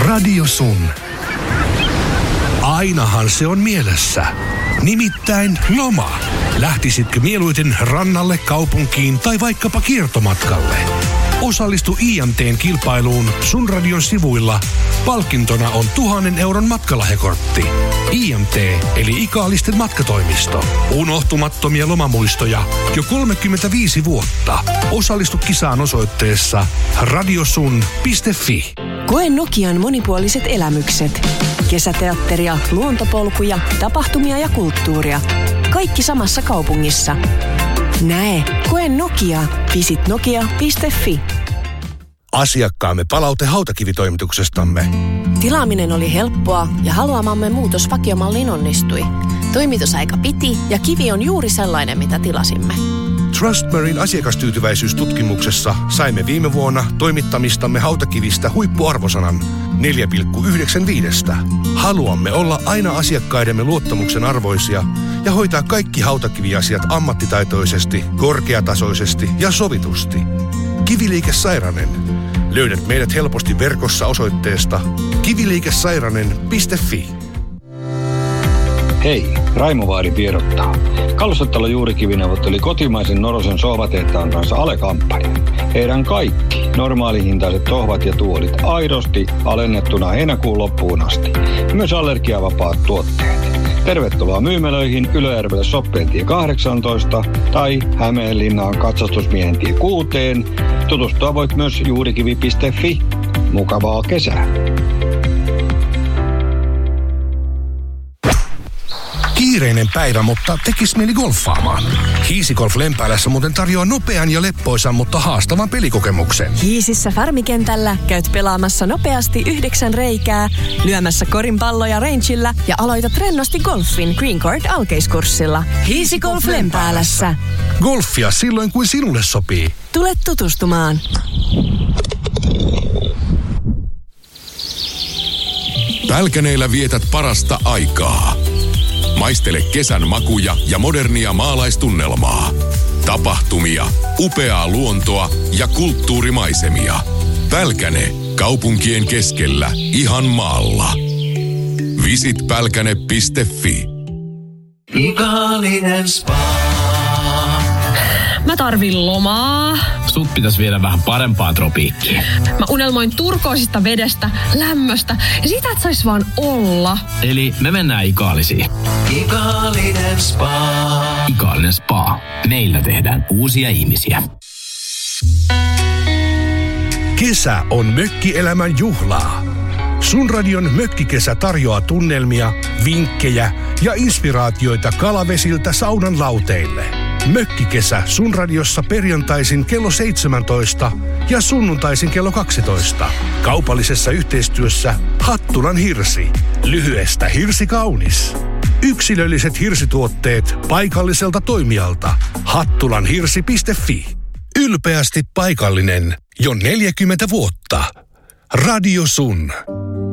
Radio Sun. Ainahan se on mielessä. Nimittäin loma. Lähtisitkö mieluiten rannalle, kaupunkiin tai vaikkapa kiertomatkalle? Osallistu IMT:n kilpailuun Sun Radion sivuilla. Palkintona on 1,000 euron matkalahjakortti. IMT eli Ikaalisten matkatoimisto. Unohtumattomia lomamuistoja jo 35 vuotta. Osallistu kisaan osoitteessa radiosun.fi. Koe Nokian monipuoliset elämykset. Kesäteatteria, luontopolkuja, tapahtumia ja kulttuuria. Kaikki samassa kaupungissa. Näe, koe Nokia. Visit nokia.fi. Asiakkaamme palaute hautakivitoimituksestamme. Tilaaminen oli helppoa ja haluamamme muutos vakiomalliin onnistui. Toimitusaika piti ja kivi on juuri sellainen, mitä tilasimme. Trustmarine asiakastyytyväisyystutkimuksessa saimme viime vuonna toimittamistamme hautakivistä huippuarvosanan 4,95. Haluamme olla aina asiakkaidemme luottamuksen arvoisia ja hoitaa kaikki hautakiviasiat ammattitaitoisesti, korkeatasoisesti ja sovitusti. Kiviliike Sairanen. Löydät meidät helposti verkossa osoitteesta kiviliikesairanen.fi. Hei, Raimo Vaari tiedottaa. Kalustetalo Juurikivi neuvotteli kotimaisen Norosen sohvatehtaan kanssa alekampanja. Heidän kaikki normaalihintaiset sohvat ja tuolit aidosti alennettuna heinäkuun loppuun asti. Myös allergiavapaat tuotteet. Tervetuloa myymälöihin Ylöjärvelle Soppeentie 18 tai Hämeenlinnaan Katsastusmiehentie 6. Tutustua voit myös juurikivi.fi. Mukavaa kesää! Kiireinen päivä, mutta tekis mieli golfaamaan. Hiisigolf Lempäälässä muuten tarjoaa nopean ja leppoisan, mutta haastavan pelikokemuksen. Hiisissä Farmikentällä käyt pelaamassa nopeasti 9 reikää, lyömässä korinpalloja rangeillä ja aloitat rennosti golfin Green Court alkeiskurssilla. Hiisigolf Lempäälässä. Golfia silloin, kuin sinulle sopii. Tule tutustumaan. Pälkäneellä vietät parasta aikaa. Maistele kesän makuja ja modernia maalaistunnelmaa. Tapahtumia, upeaa luontoa ja kulttuurimaisemia. Pälkäne, kaupunkien keskellä, ihan maalla. Visit pälkäne.fi. Ikaalinen spa. Mä tarvin lomaa. Sut pitäis viedä vähän parempaan tropiikkiin. Mä unelmoin turkoisista vedestä, lämmöstä ja siitä, että sais vaan olla. Eli me mennään Ikaalisiin. Ikaalinen spa. Ikaalinen spa. Meillä tehdään uusia ihmisiä. Kesä on mökkielämän juhlaa. Sun Radion mökkikesä tarjoaa tunnelmia, vinkkejä ja inspiraatioita kalavesiltä saunan lauteille. Mökkikesä Sun Radiossa perjantaisin kello 17 ja sunnuntaisin kello 12. Kaupallisessa yhteistyössä Hattulan Hirsi. Lyhyestä hirsi kaunis. Yksilölliset hirsituotteet paikalliselta toimijalta. Hattulanhirsi.fi. Ylpeästi paikallinen jo 40 vuotta. Radio Sun.